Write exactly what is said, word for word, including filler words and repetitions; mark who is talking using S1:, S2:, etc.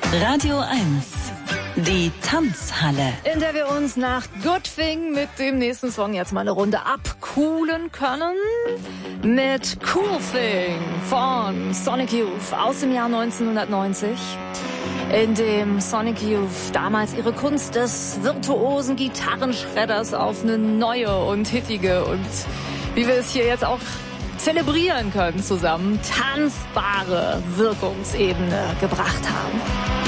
S1: Radio eins, die Tanzhalle.
S2: In der wir uns nach Good Thing mit dem nächsten Song jetzt mal eine Runde abcoolen können. Mit Cool Thing von Sonic Youth aus dem Jahr neunzehnhundertneunzig. In dem Sonic Youth damals ihre Kunst des virtuosen Gitarrenschredders auf eine neue und hittige und wie wir es hier jetzt auch zelebrieren können zusammen, tanzbare Wirkungsebene gebracht haben.